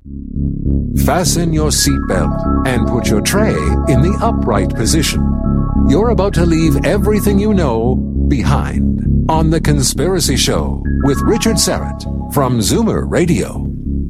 Fasten your seatbelt and put your tray in the upright position. You're about to leave everything you know behind on The Conspiracy Show with Richard Syrett from Zoomer Radio.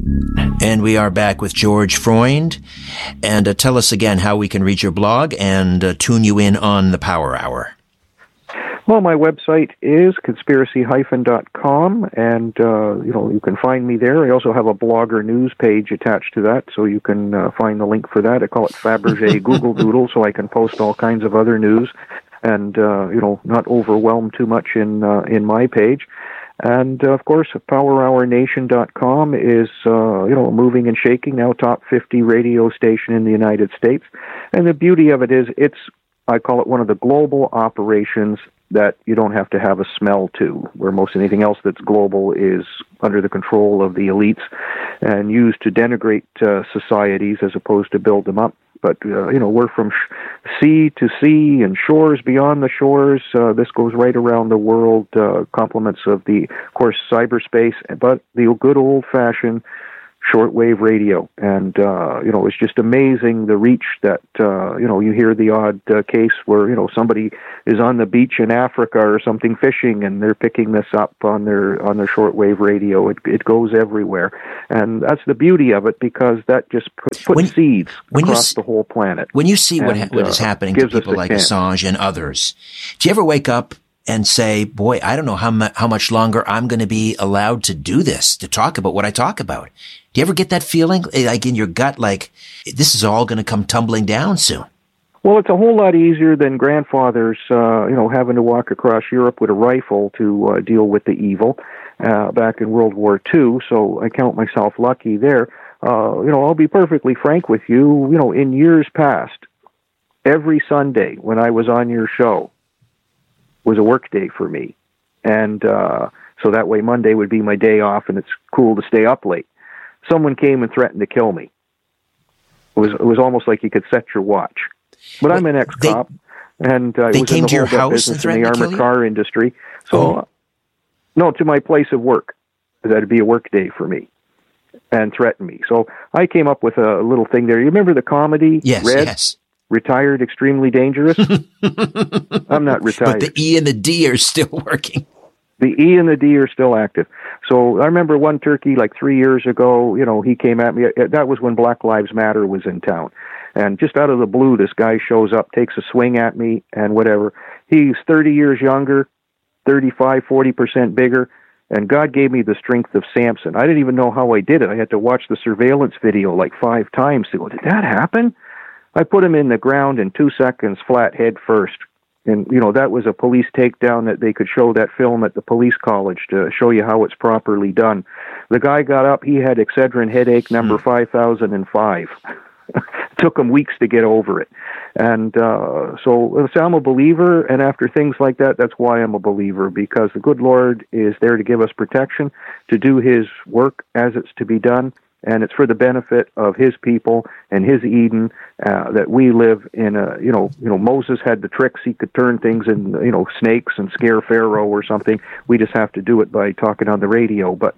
And we are back with George Freund. And tell us again how we can read your blog and tune you in on the Power Hour. Well, my website is conspiracy-.com, and you can find me there. I also have a blogger news page attached to that, so you can find the link for that. I call it Fabergé Google Doodle, so I can post all kinds of other news, and not overwhelm too much in my page. And of course, PowerHourNation.com is moving and shaking, now top 50 radio station in the United States. And the beauty of it is, I call it one of the global operations that you don't have to have a smell to, where most anything else that's global is under the control of the elites and used to denigrate societies as opposed to build them up. But, we're from sea to sea and shores beyond the shores. This goes right around the world, complements of of course, cyberspace, but the good old-fashioned shortwave radio. And, it's just amazing the reach that, you hear the odd case where, somebody is on the beach in Africa or something fishing and they're picking this up on their shortwave radio. It goes everywhere. And that's the beauty of it, because that just puts seeds across the whole planet. When you see what is happening to people like Assange and others, do you ever wake up and say, boy, I don't know how much longer I'm going to be allowed to do this, to talk about what I talk about? Do you ever get that feeling, like in your gut, like this is all going to come tumbling down soon? Well, it's a whole lot easier than grandfathers, having to walk across Europe with a rifle to deal with the evil back in World War II. So I count myself lucky there. I'll be perfectly frank with you. In years past, every Sunday when I was on your show was a work day for me. And so that way Monday would be my day off, and it's cool to stay up late. Someone came and threatened to kill me. It was almost like you could set your watch. But I'm an ex-cop, and I was in the hold-up business in the armored car industry. So, no, to my place of work. That'd be a work day for me, and threaten me. So I came up with a little thing there. You remember the comedy? Yes, Red? Yes. Retired, extremely dangerous. I'm not retired. But the E and the D are still working. The E and the D are still active. So I remember one turkey like 3 years ago, he came at me. That was when Black Lives Matter was in town. And just out of the blue, this guy shows up, takes a swing at me and whatever. He's 30 years younger, 35, 40% bigger. And God gave me the strength of Samson. I didn't even know how I did it. I had to watch the surveillance video like 5 times to go, did that happen? I put him in the ground in 2 seconds, flat head first. And, that was a police takedown that they could show that film at the police college to show you how it's properly done. The guy got up. He had Excedrin headache number 5005. Took him weeks to get over it. And so I'm a believer, and after things like that, that's why I'm a believer, because the good Lord is there to give us protection, to do His work as it's to be done, and it's for the benefit of His people and His Eden that we live in. Moses had the tricks; he could turn things in, snakes and scare Pharaoh or something. We just have to do it by talking on the radio. But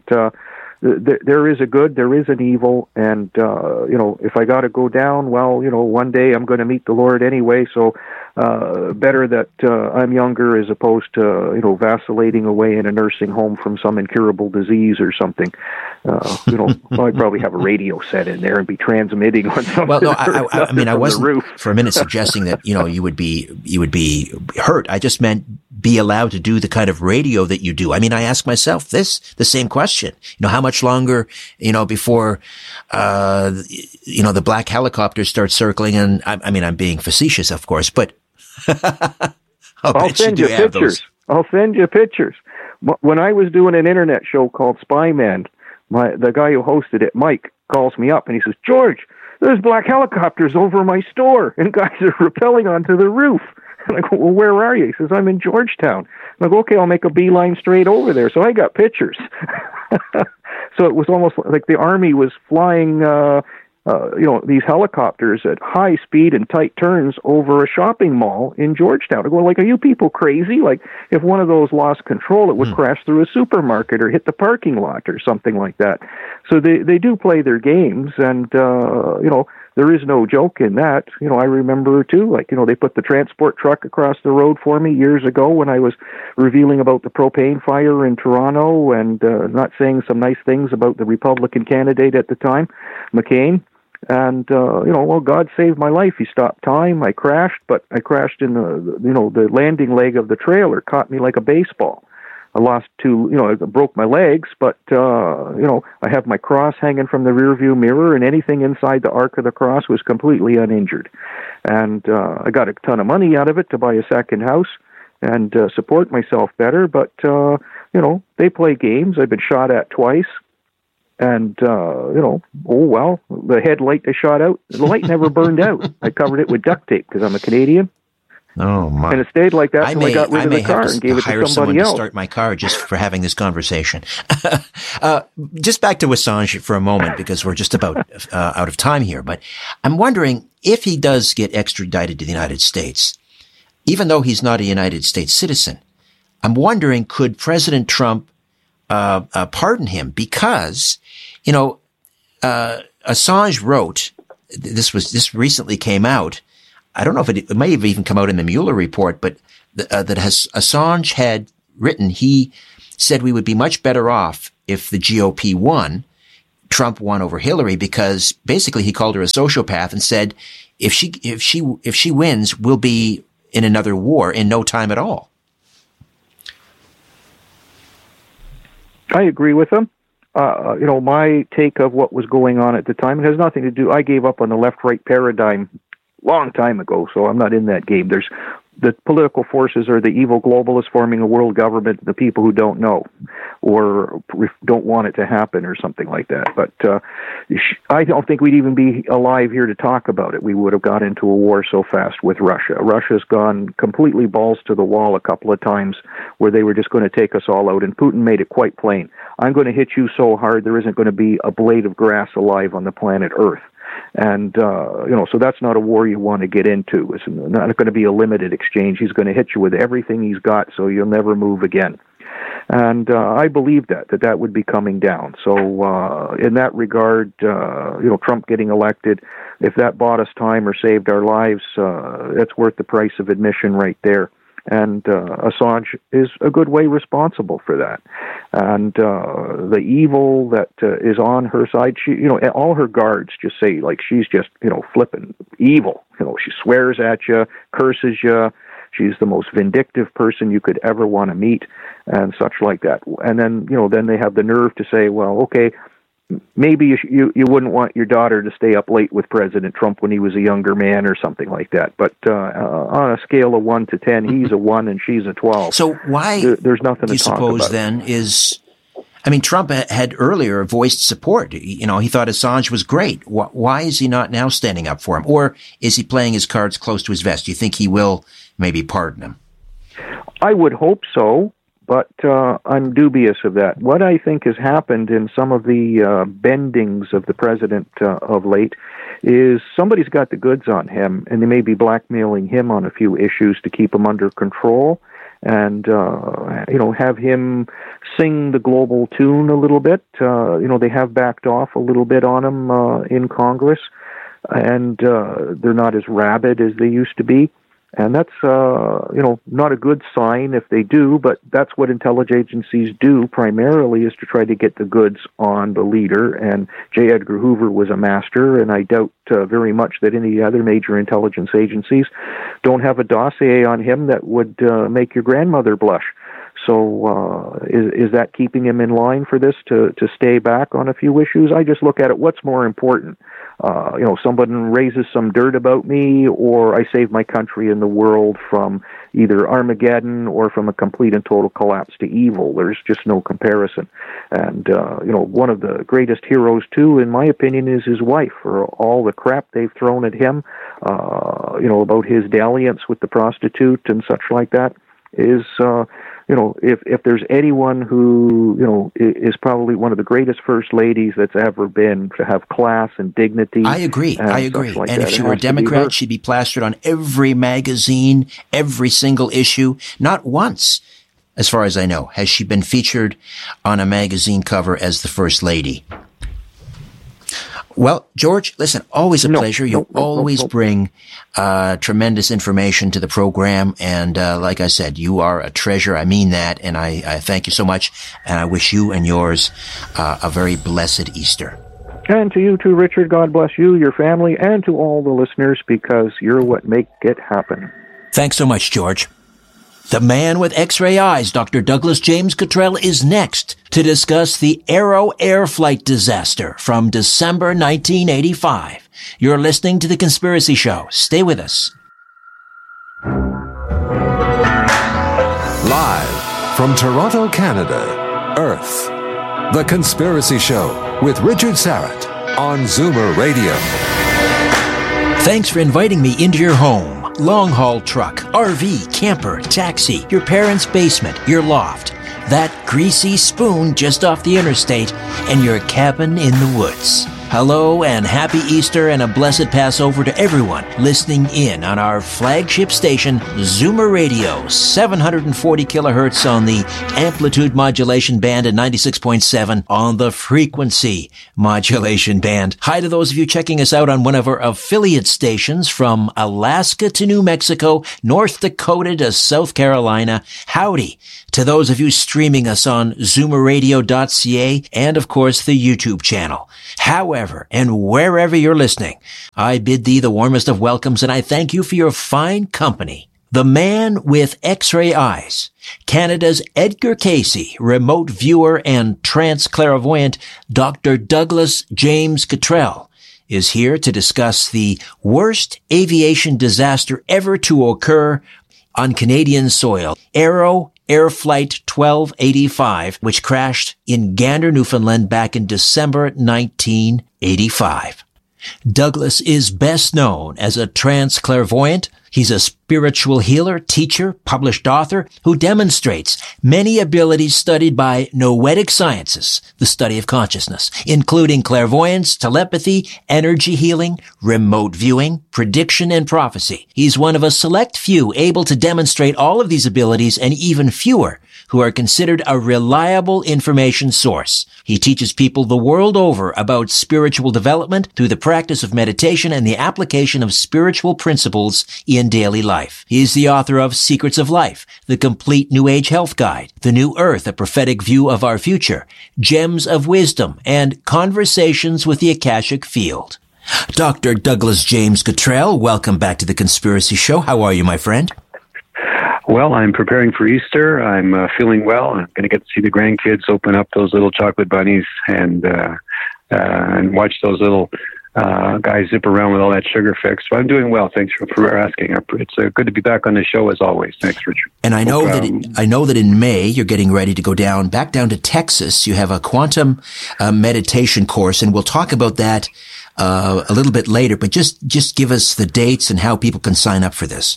there is a good, there is an evil, and if I got to go down, well, one day I'm going to meet the Lord anyway. So better that I'm younger as opposed to vacillating away in a nursing home from some incurable disease or something. I'd probably have a radio set in there and be transmitting on something. Well, no, I mean, I wasn't for a minute suggesting that you would be hurt. I just meant be allowed to do the kind of radio that you do. I mean, I ask myself the same question. How much longer, before the black helicopters start circling? And I mean, I'm being facetious, of course, but I'll send you pictures. I'll send you pictures. When I was doing an internet show called Spyman, the guy who hosted it, Mike, calls me up and he says, "George, there's black helicopters over my store and guys are rappelling onto the roof." And I go, "Well, where are you?" He says, "I'm in Georgetown." And I go, "Okay, I'll make a beeline straight over there." So I got pictures. So it was almost like the Army was flying these helicopters at high speed and tight turns over a shopping mall in Georgetown. I go, like, are you people crazy? Like, if one of those lost control, it would crash through a supermarket or hit the parking lot or something like that. So they do play their games, and, there is no joke in that. I remember, too, like, they put the transport truck across the road for me years ago when I was revealing about the propane fire in Toronto and not saying some nice things about the Republican candidate at the time, McCain. And, God saved my life. He stopped time. I crashed, but I crashed in the landing leg of the trailer, caught me like a baseball. I lost I broke my legs, but, I have my cross hanging from the rearview mirror, and anything inside the arc of the cross was completely uninjured. And I got a ton of money out of it to buy a second house and support myself better, but, they play games. I've been shot at twice. And, the headlight I shot out, the light never burned out. I covered it with duct tape because I'm a Canadian. Oh, my. And it stayed like that until I got rid of the car and gave it to somebody else. I may have to hire someone to start my car just for having this conversation. Just back to Assange for a moment, because we're just about out of time here. But I'm wondering if he does get extradited to the United States, even though he's not a United States citizen, I'm wondering, could President Trump pardon him? Because, Assange wrote, this recently came out, I don't know if it may have even come out in the Mueller report, but Assange had written, he said we would be much better off if the GOP won, Trump won over Hillary, because basically he called her a sociopath and said, if she wins, we'll be in another war in no time at all. I agree with him. My take of what was going on at the time, it has nothing to do, I gave up on the left-right paradigm long time ago, so I'm not in that game. There's the political forces are the evil globalists forming a world government, the people who don't know or don't want it to happen or something like that. But I don't think we'd even be alive here to talk about it. We would have got into a war so fast with Russia. Russia's gone completely balls to the wall a couple of times where they were just going to take us all out, and Putin made it quite plain. I'm going to hit you so hard there isn't going to be a blade of grass alive on the planet Earth. And, so that's not a war you want to get into. It's not going to be a limited exchange. He's going to hit you with everything he's got, so you'll never move again. And I believe that would be coming down. So in that regard, Trump getting elected, if that bought us time or saved our lives, it's worth the price of admission right there. And Assange is a good way responsible for that. And the evil that is on her side, she, all her guards just say, like, she's just, flipping evil. She swears at you, curses you. She's the most vindictive person you could ever want to meet, and such like that. And then, then they have the nerve to say, well, okay, maybe you wouldn't want your daughter to stay up late with President Trump when he was a younger man or something like that. But on a scale of 1 to 10, he's a 1 and she's a 12. So why there's nothing to talk about. You suppose then is, Trump had earlier voiced support. He thought Assange was great. Why is he not now standing up for him? Or is he playing his cards close to his vest? Do you think he will maybe pardon him? I would hope so. But I'm dubious of that. What I think has happened in some of the bendings of the president of late is somebody's got the goods on him, and they may be blackmailing him on a few issues to keep him under control and, have him sing the global tune a little bit. They have backed off a little bit on him in Congress, and they're not as rabid as they used to be. And that's, not a good sign if they do, but that's what intelligence agencies do primarily, is to try to get the goods on the leader. And J. Edgar Hoover was a master, and I doubt very much that any other major intelligence agencies don't have a dossier on him that would make your grandmother blush. So is that keeping him in line for this to stay back on a few issues? I just look at it, what's more important? Someone raises some dirt about me, or I save my country and the world from either Armageddon or from a complete and total collapse to evil. There's just no comparison. And, one of the greatest heroes, too, in my opinion, is his wife, for all the crap they've thrown at him, about his dalliance with the prostitute and such like that. is, if there's anyone who, is probably one of the greatest first ladies that's ever been, to have class and dignity. I agree. Like and if she were a Democrat, she'd be plastered on every magazine, every single issue. Not once, as far as I know, has she been featured on a magazine cover as the First Lady. Well, George, listen, always a pleasure. You always bring tremendous information to the program. And like I said, you are a treasure. I mean that. And I thank you so much. And I wish you and yours a very blessed Easter. And to you too, Richard. God bless you, your family, and to all the listeners, because you're what make it happen. Thanks so much, George. The man with X-ray eyes, Dr. Douglas James Cottrell, is next to discuss the Aero air flight disaster from December 1985. You're listening to The Conspiracy Show. Stay with us. Live from Toronto, Canada, Earth. The Conspiracy Show with Richard Syrett on Zoomer Radio. Thanks for inviting me into your home. Long-haul truck, RV, camper, taxi, your parents' basement, your loft, that greasy spoon just off the interstate, and your cabin in the woods. Hello and happy Easter and a blessed Passover to everyone listening in on our flagship station, Zoomer Radio, 740 kilohertz on the amplitude modulation band and 96.7 on the frequency modulation band. Hi to those of you checking us out on one of our affiliate stations from Alaska to New Mexico, North Dakota to South Carolina. Howdy to those of you streaming us on zoomerradio.ca and, of course, the YouTube channel. However, and wherever you're listening, I bid thee the warmest of welcomes, and I thank you for your fine company. The man with X-ray eyes, Canada's Edgar Cayce, remote viewer and trance clairvoyant, Dr. Douglas James Cottrell, is here to discuss the worst aviation disaster ever to occur on Canadian soil, Aero Air Flight 1285, which crashed in Gander, Newfoundland back in December 1985. Douglas is best known as a trance clairvoyant. He's a spiritual healer, teacher, published author who demonstrates many abilities studied by noetic sciences, the study of consciousness, including clairvoyance, telepathy, energy healing, remote viewing, prediction, and prophecy. He's one of a select few able to demonstrate all of these abilities, and even fewer who are considered a reliable information source. He teaches people the world over about spiritual development through the practice of meditation and the application of spiritual principles in daily life. He is the author of Secrets of Life, The Complete New Age Health Guide, The New Earth, A Prophetic View of Our Future, Gems of Wisdom, and Conversations with the Akashic Field. Dr. Douglas James Cottrell, welcome back to The Conspiracy Show. How are you, my friend? Well, I'm preparing for Easter. I'm feeling well. I'm going to get to see the grandkids open up those little chocolate bunnies and watch those little guys zip around with all that sugar fix. So I'm doing well. Thanks for asking. It's good to be back on the show as always. Thanks, Richard. And I know that in May you're getting ready to go back down to Texas. You have a quantum meditation course, and we'll talk about that a little bit later. But just give us the dates and how people can sign up for this.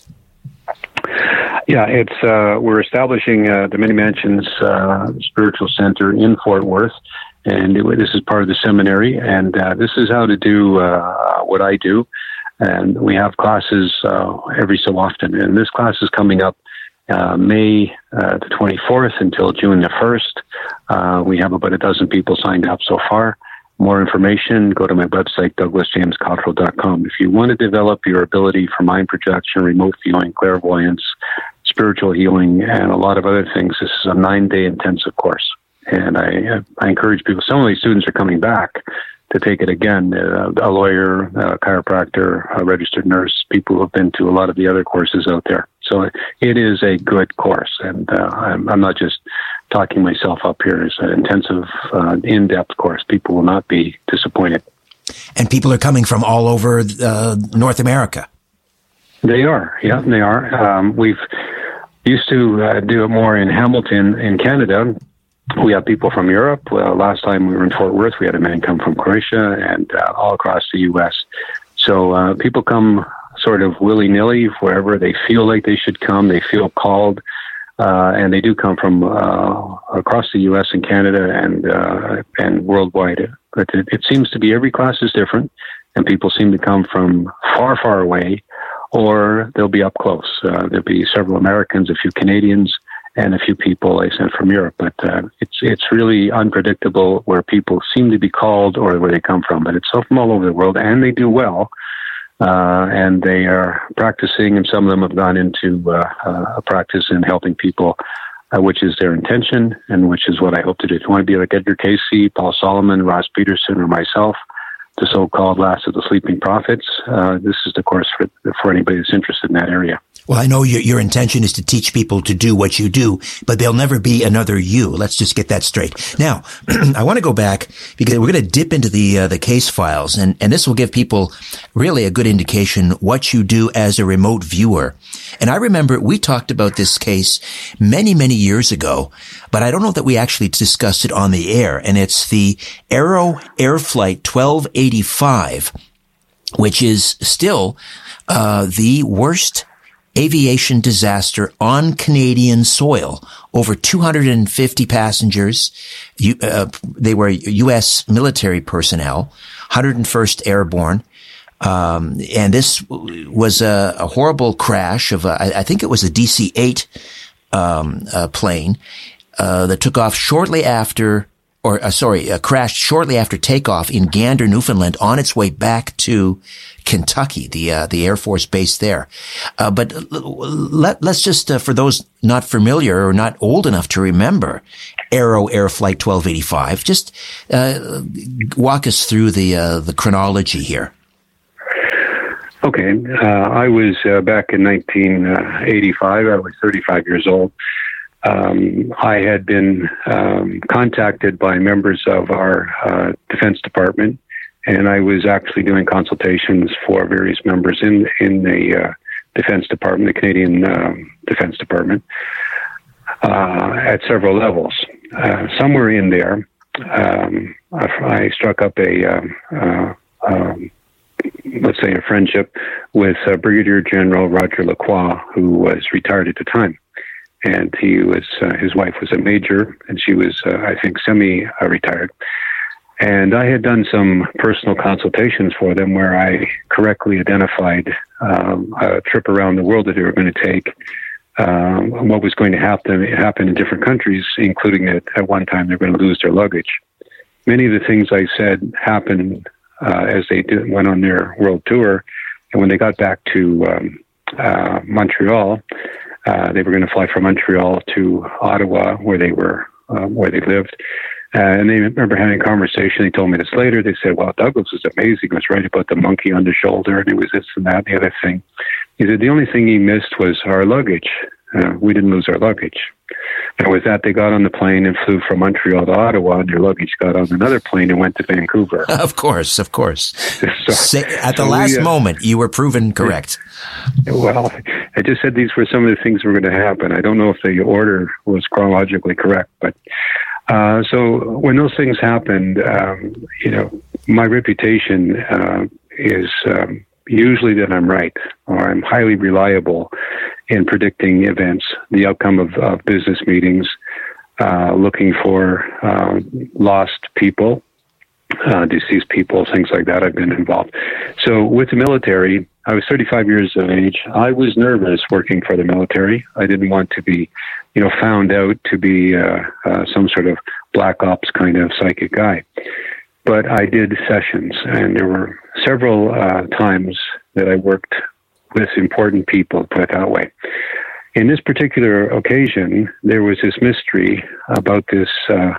Yeah, it's we're establishing the Many Mansions Spiritual Center in Fort Worth, and this is part of the seminary, and this is how to do what I do, and we have classes every so often, and this class is coming up May the 24th until June the 1st. We have about a dozen people signed up so far. More information, go to my website, douglasjamescottrell.com. If you want to develop your ability for mind projection, remote viewing, clairvoyance, spiritual healing, and a lot of other things, this is a 9-day intensive course. And I encourage people, some of these students are coming back to take it again. A lawyer, a chiropractor, a registered nurse, people who have been to a lot of the other courses out there. So it is a good course, and I'm not just talking myself up here. It's an intensive, in-depth course. People will not be disappointed. And people are coming from all over North America. They are, yeah, they are. We've used to do it more in Hamilton, in Canada. We have people from Europe. Last time we were in Fort Worth, we had a man come from Croatia and all across the U.S. So people come sort of willy-nilly wherever they feel like they should come. They feel called. and they do come from across the U.S. and Canada and worldwide. But it seems to be every class is different, and people seem to come from far, far away, or they'll be up close. There'll be several Americans, a few Canadians, and a few people I sent from Europe. But it's really unpredictable where people seem to be called or where they come from. But it's from all over the world, and they do well. And they are practicing, and some of them have gone into a practice in helping people, which is their intention, and which is what I hope to do. If you want to be like Edgar Cayce, Paul Solomon, Ross Peterson, or myself, the so-called Last of the Sleeping Prophets, this is the course for anybody that's interested in that area. Well, I know your intention is to teach people to do what you do, but there'll never be another you. Let's just get that straight. Now, I want to go back because we're going to dip into the case files, and this will give people really a good indication what you do as a remote viewer. And I remember we talked about this case many, many years ago, but I don't know that we actually discussed it on the air. And it's the Arrow Air Flight 1285, which is still the worst aviation disaster on Canadian soil. Over 250 passengers. They were U.S. military personnel, 101st Airborne. And this was a horrible crash of I think it was a DC-8 plane that took off shortly after, crashed shortly after takeoff in Gander, Newfoundland, on its way back to Kentucky, the Air Force base there. But let's just, for those not familiar or not old enough to remember Arrow Air Flight 1285, just walk us through the chronology here. Okay. I was back in 1985. I was 35 years old. I had been contacted by members of our Defense Department, and I was actually doing consultations for various members in the Defense Department, the Canadian Defense Department, at several levels. Somewhere in there, I struck up let's say a friendship with Brigadier General Roger Lacroix, who was retired at the time. And he was, his wife was a major, and she was, I think, semi-retired. And I had done some personal consultations for them where I correctly identified a trip around the world that they were going to take, what was going to happen in different countries, including that at one time they're going to lose their luggage. Many of the things I said happened as they went on their world tour. And when they got back to Montreal, they were going to fly from Montreal to Ottawa, where they lived. And they remember having a conversation. They told me this later. They said, well, Douglas was amazing. He was right about the monkey on the shoulder, and it was this and that and the other thing. He said, the only thing he missed was our luggage. We didn't lose our luggage. And with that, they got on the plane and flew from Montreal to Ottawa, and their luggage got on another plane and went to Vancouver. Of course. At the last moment, you were proven correct. Well, I just said these were some of the things that were going to happen. I don't know if the order was chronologically correct, but so when those things happened, my reputation is usually that I'm right, or I'm highly reliable in predicting events, the outcome of business meetings, looking for lost people, deceased people, things like that. I've been involved. So with the military, I was 35 years of age. I was nervous working for the military. I didn't want to be, found out to be some sort of black ops kind of psychic guy. But I did sessions, and there were several times that I worked with important people, put it that way. In this particular occasion, there was this mystery about this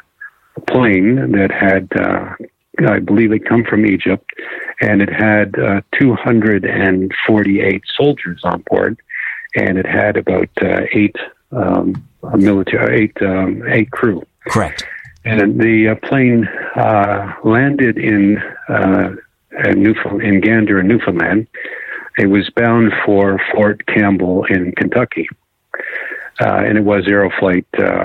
plane that had, I believe it come from Egypt, and it had 248 soldiers on board, and it had about eight crew. Correct. And the plane landed in Gander, Newfoundland. It was bound for Fort Campbell in Kentucky. And it was Aeroflight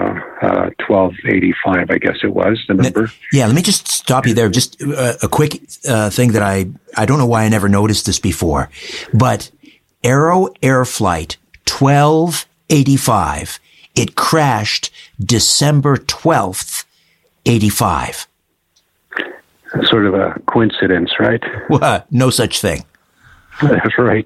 1285, I guess it was, the number. Yeah, let me just stop you there. Just a quick thing that I don't know why I never noticed this before. But Arrow Air Flight 1285 it crashed December 12th, 85. Sort of a coincidence, right? Well, no such thing. That's right.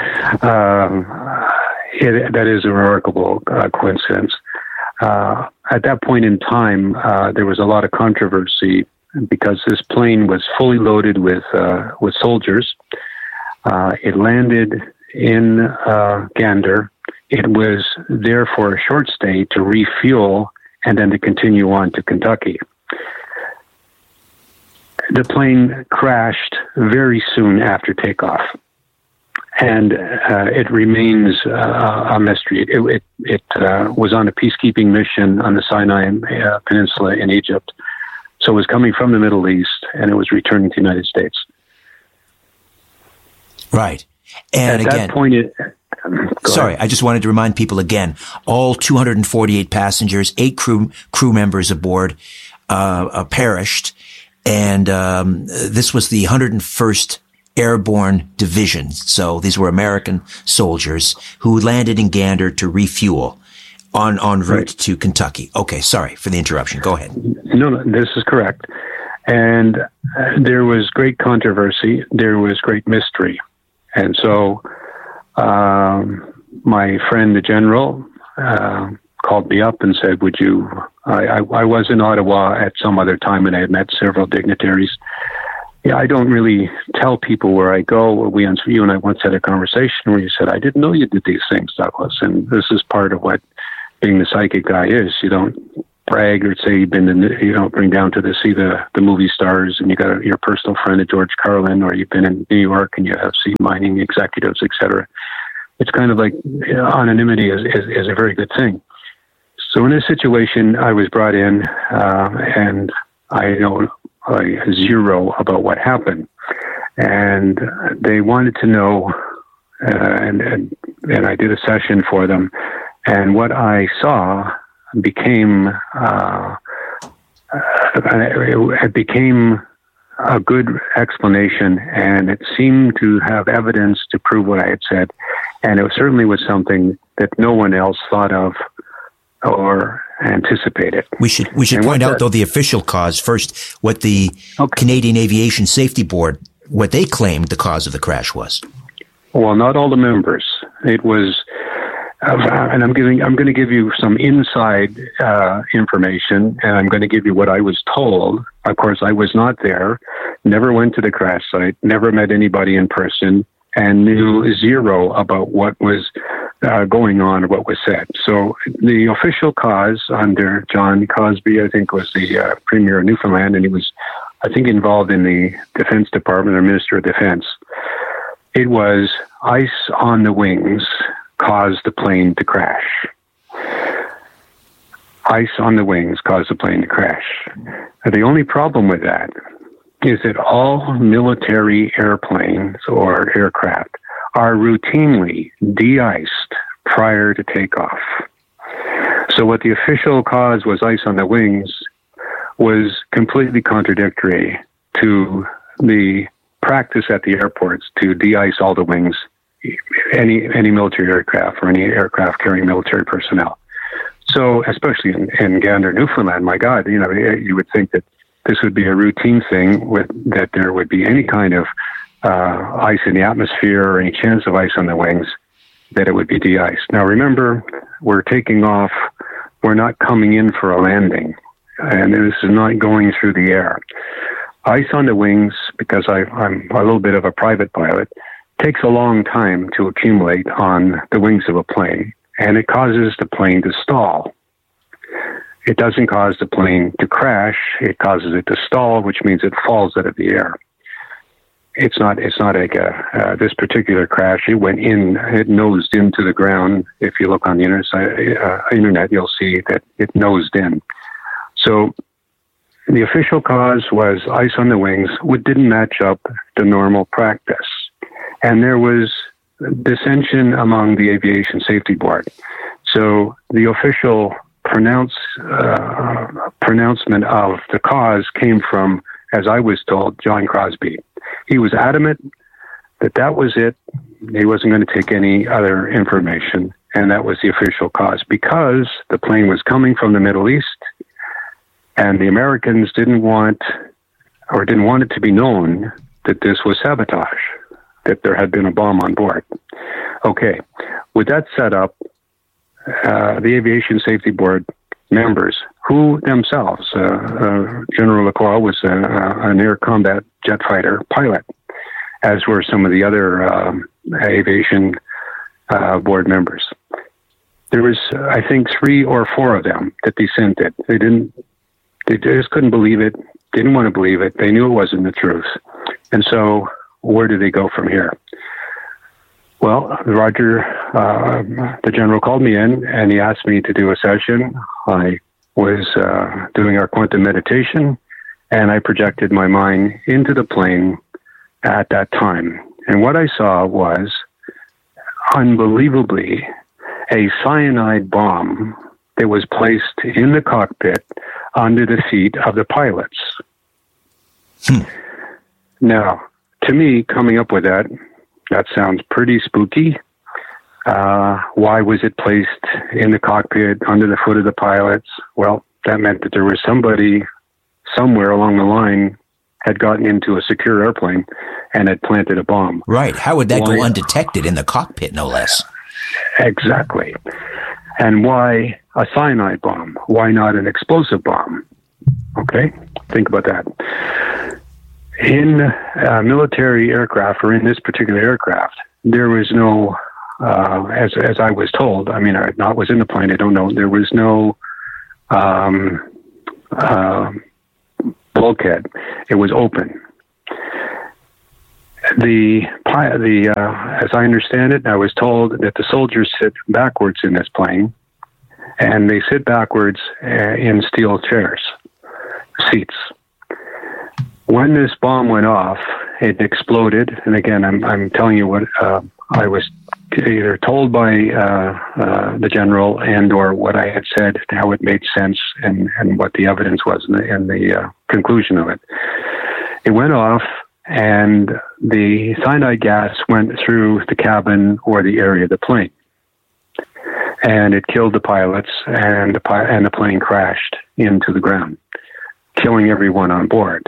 That is a remarkable coincidence. At that point in time, there was a lot of controversy because this plane was fully loaded with soldiers. It landed in Gander. It was there for a short stay to refuel and then to continue on to Kentucky. The plane crashed very soon after takeoff, and it remains a mystery. It was on a peacekeeping mission on the Sinai Peninsula in Egypt, so it was coming from the Middle East, and it was returning to the United States. Right. And at again, that point, sorry, I just wanted to remind people again, all 248 passengers, 8 crew members aboard perished. And this was the 101st Airborne Division. So these were American soldiers who landed in Gander to refuel en route to Kentucky. Okay, sorry for the interruption. Go ahead. No, this is correct. And there was great controversy. There was great mystery. And so my friend, the general, called me up and said, would you... I was in Ottawa at some other time, and I had met several dignitaries. Yeah, I don't really tell people where I go. You and I once had a conversation where you said, I didn't know you did these things, Douglas. And this is part of what being the psychic guy is. You don't brag or say you've been you don't bring down to see the movie stars and you got your personal friend at George Carlin, or you've been in New York and you have seen mining executives, etc. It's kind of like anonymity is a very good thing. So in this situation, I was brought in, and I know zero about what happened, and they wanted to know, and I did a session for them, and what I saw became it became a good explanation, and it seemed to have evidence to prove what I had said, and it certainly was something that no one else thought of or anticipated. We should point out, though, the official cause first, what the Canadian Aviation Safety Board, what they claimed the cause of the crash was. Well, not all the members. It was, and I'm going to give you some inside information, and I'm going to give you what I was told. Of course, I was not there, never went to the crash site, never met anybody in person, and knew zero about what was going on or what was said. So the official cause under John Cosby, I think, was the Premier of Newfoundland, and he was, I think, involved in the Defense Department or Minister of Defense. It was ice on the wings caused the plane to crash. Ice on the wings caused the plane to crash. The only problem with that is that all military airplanes or aircraft are routinely de-iced prior to takeoff. So what the official cause was ice on the wings was completely contradictory to the practice at the airports to de-ice all the wings, any military aircraft or any aircraft carrying military personnel. So especially in Gander, Newfoundland, my God, you would think that this would be a routine thing that there would be any kind of ice in the atmosphere or any chance of ice on the wings, that it would be de-iced. Now remember, we're taking off, we're not coming in for a landing, and this is not going through the air. Ice on the wings, because I'm a little bit of a private pilot, takes a long time to accumulate on the wings of a plane, and it causes the plane to stall. It doesn't cause the plane to crash, it causes it to stall, which means it falls out of the air. It's not like this particular crash. It nosed into the ground. If you look on the internet, you'll see that it nosed in. So the official cause was ice on the wings, which didn't match up to normal practice. And there was dissension among the Aviation Safety Board. So the official pronouncement of the cause came from, as I was told, John Crosby. He was adamant that was it. He wasn't going to take any other information. and that was the official cause, because the plane was coming from the Middle East, and the Americans didn't want it to be known that this was sabotage, that there had been a bomb on board. Okay, with that set up, the Aviation Safety Board members, who themselves, General Lacroix was an air combat jet fighter pilot, as were some of the other aviation board members. There was, I think, 3 or 4 of them that dissented. They just couldn't believe it, didn't want to believe it. They knew it wasn't the truth. And so where do they go from here? Well, Roger, the general, called me in and he asked me to do a session. I was doing our quantum meditation, and I projected my mind into the plane at that time. And what I saw was, unbelievably, a cyanide bomb that was placed in the cockpit under the feet of the pilots. Now, to me, coming up with that sounds pretty spooky. Why was it placed in the cockpit under the foot of the pilots? Well, that meant that there was somebody somewhere along the line had gotten into a secure airplane and had planted a bomb. Right. How would that go undetected in the cockpit, no less? Exactly. And why a cyanide bomb? Why not an explosive bomb? Okay, think about that. In military aircraft, or in this particular aircraft, there was no, as I was told, I mean, I was in the plane, I don't know, there was no bulkhead. It was open. As I understand it, I was told that the soldiers sit backwards in this plane, and they sit backwards in steel seats. When this bomb went off, it exploded. And again, I'm telling you what I was either told by the general and or what I had said, how it made sense, and what the evidence was and the conclusion of it. It went off, and the cyanide gas went through the cabin or the area of the plane, and it killed the pilots, and the plane crashed into the ground, killing everyone on board.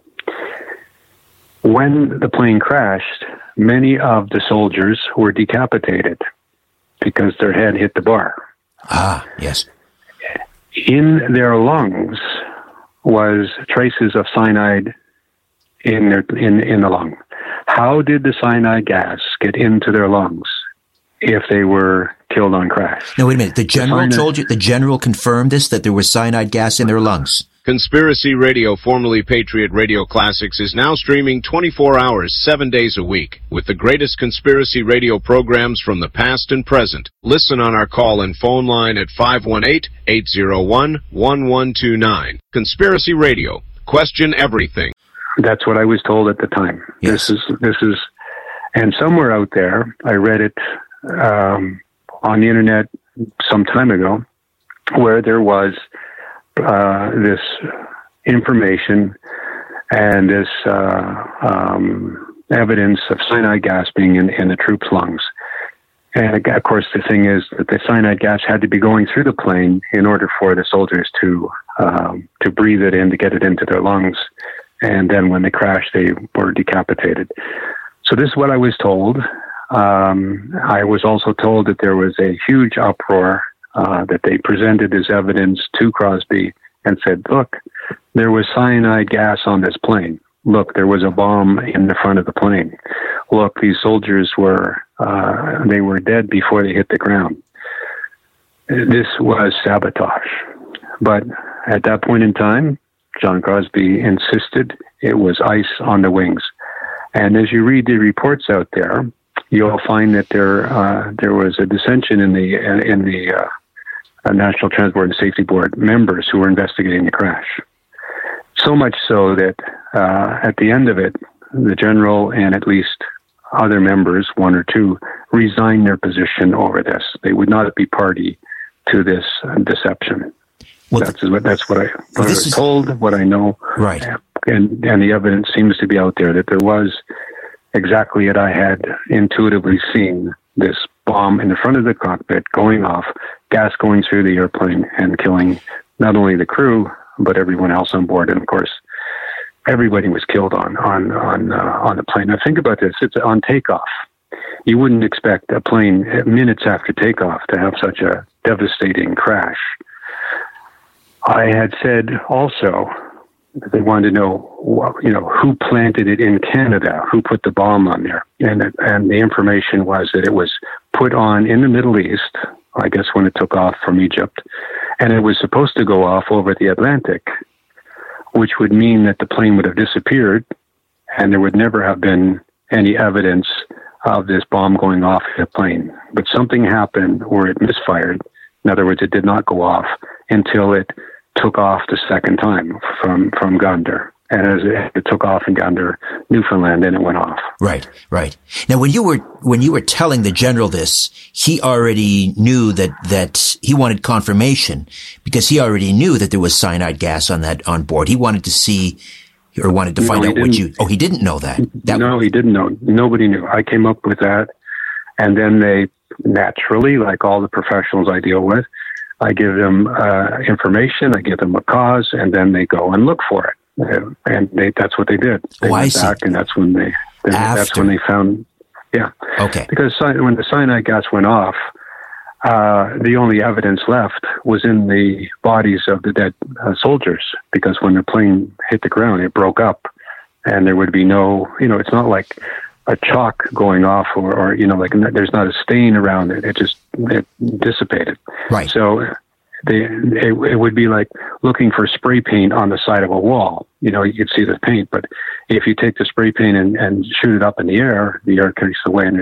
When the plane crashed, many of the soldiers were decapitated because their head hit the bar. Ah, yes. In their lungs was traces of cyanide in the lung. How did the cyanide gas get into their lungs if they were killed on crash? No, wait a minute. The general told you, the general confirmed this, that there was cyanide gas in their lungs. Conspiracy Radio, formerly Patriot Radio Classics, is now streaming 24 hours, 7 days a week, with the greatest conspiracy radio programs from the past and present. Listen on our call-in phone line at 518-801-1129. Conspiracy Radio. Question everything. That's what I was told at the time. Yes. This is, and somewhere out there, I read it on the internet some time ago, where there was this information and this evidence of cyanide gas being in the troops' lungs. And of course, the thing is that the cyanide gas had to be going through the plane in order for the soldiers to breathe it in, to get it into their lungs. And then when they crashed, they were decapitated. So this is what I was told. I was also told that there was a huge uproar, that they presented as evidence to Crosby and said, look, there was cyanide gas on this plane. Look, there was a bomb in the front of the plane. Look, these soldiers they were dead before they hit the ground. This was sabotage. But at that point in time, John Crosby insisted it was ice on the wings. And as you read the reports out there, you'll find that there was a dissension in the National Transport and Safety Board members who were investigating the crash. So much so that at the end of it, the general and at least other members, 1 or 2, resigned their position over this. They would not be party to this deception. Well, that's what I was told, what I know. Right. And the evidence seems to be out there that there was exactly what I had intuitively seen, this bomb in the front of the cockpit going off, gas going through the airplane and killing not only the crew, but everyone else on board. And of course, everybody was killed on the plane. Now think about this. It's on takeoff. You wouldn't expect a plane minutes after takeoff to have such a devastating crash. I had said also that they wanted to know, who planted it in Canada, who put the bomb on there. And the information was that it was put on in the Middle East, I guess when it took off from Egypt, and it was supposed to go off over the Atlantic, which would mean that the plane would have disappeared and there would never have been any evidence of this bomb going off the plane. But something happened where it misfired. In other words, it did not go off until it took off the second time from Gander. And as it took off in Gander, Newfoundland, and it went off. Right. Now, when you were telling the general this, he already knew that he wanted confirmation, because he already knew that there was cyanide gas on board. He wanted to see, or wanted to find out what you. Oh, he didn't know that. No, he didn't know. Nobody knew. I came up with that, and then they naturally, like all the professionals I deal with, I give them information, I give them a cause, and then they go and look for it. And that's what they did. They went back, and that's when they found. Yeah. Okay. Because when the cyanide gas went off, the only evidence left was in the bodies of the dead soldiers. Because when the plane hit the ground, it broke up, and there would be no. It's not like a chalk going off, or like there's not a stain around it. It dissipated. Right. So it would be like looking for spray paint on the side of a wall. You could see the paint, but if you take the spray paint and shoot it up in the air takes away, and